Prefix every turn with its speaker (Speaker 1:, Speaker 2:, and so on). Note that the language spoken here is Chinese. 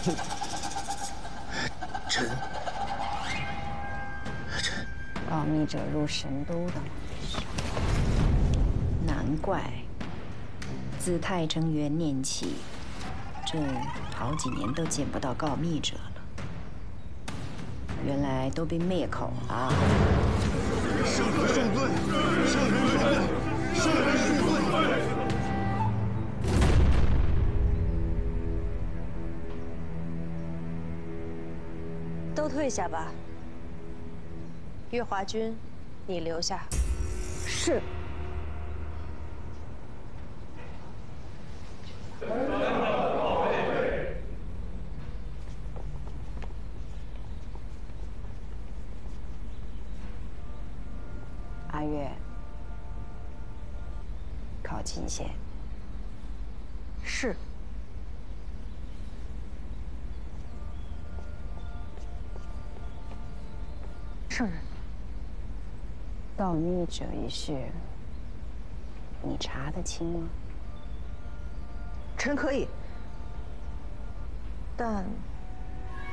Speaker 1: 臣，
Speaker 2: 告密者入神都的事，难怪自太成元年起，朕好几年都见不到告密者了。原来都被灭口了。
Speaker 1: 圣人恕罪！圣人恕罪！圣人恕罪！
Speaker 3: 都退下吧。月华君，你留下。
Speaker 2: 是。阿月，靠近些。
Speaker 3: 是。 圣人，
Speaker 2: 告密者一事，你查得清吗？
Speaker 3: 臣可以，但